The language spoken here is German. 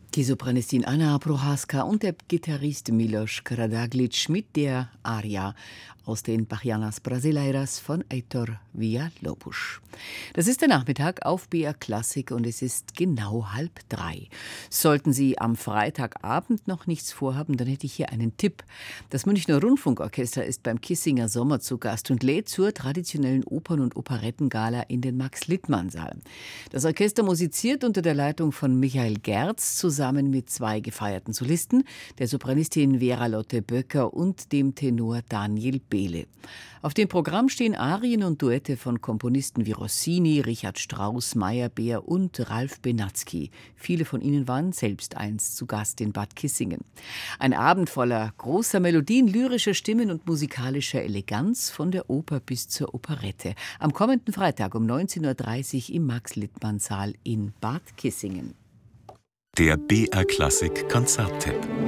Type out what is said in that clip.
Die Sopranistin Anna Prohaska und der Gitarrist Milos Karađagić mit der Aria aus den Bachianas Brasileiras von Heitor Villa-Lobos. Das ist der Nachmittag auf BR Klassik und es ist genau 2:30. Sollten Sie am Freitagabend noch nichts vorhaben, dann hätte ich hier einen Tipp. Das Münchner Rundfunkorchester ist beim Kissinger Sommer zu Gast und lädt zur traditionellen Opern- und Operettengala in den Max-Littmann-Saal. Das Orchester musiziert unter der Leitung von Michael Gerz zusammen mit 2 gefeierten Solisten, der Sopranistin Vera-Lotte Böcker und dem Tenor Daniel Behle. Auf dem Programm stehen Arien und Duette von Komponisten wie Rossini, Richard Strauss, Meyerbeer und Ralph Benatzky. Viele von ihnen waren selbst einst zu Gast in Bad Kissingen. Ein Abend voller großer Melodien, lyrischer Stimmen und musikalischer Eleganz von der Oper bis zur Operette. Am kommenden Freitag um 19:30 Uhr im Max-Littmann-Saal in Bad Kissingen. Der BR Klassik Konzerttipp.